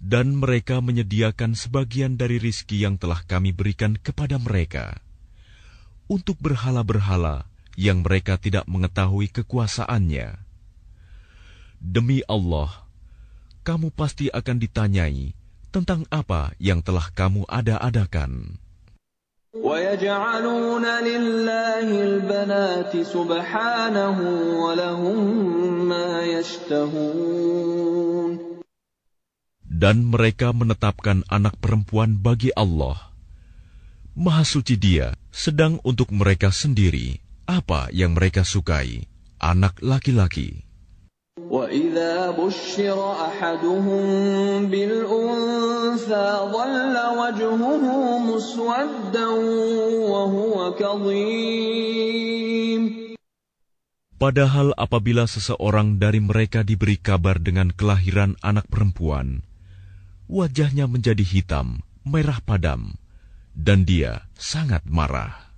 Dan mereka menyediakan sebagian dari rizki yang telah kami berikan kepada mereka untuk berhala-berhala yang mereka tidak mengetahui kekuasaannya. Demi Allah, kamu pasti akan ditanyai tentang apa yang telah kamu ada-adakan. وَيَجْعَلُونَ لِلَّهِ الْبَنَاتِ سُبْحَانَهُ وَلَهُم مَّا يَشْتَهُونَ. Dan mereka menetapkan anak perempuan bagi Allah. Maha suci Dia, sedang untuk mereka sendiri apa yang mereka sukai, anak laki-laki. وَإِذَا بُشِّرَ أَحَدُهُم بِالْأُنثَىٰ ظَلَّ وَجْهُهُ مُسْوَدًّا وَهُوَ كَظِيمٌ. Padahal apabila seseorang dari mereka diberi kabar dengan kelahiran anak perempuan, wajahnya menjadi hitam, merah padam, dan dia sangat marah.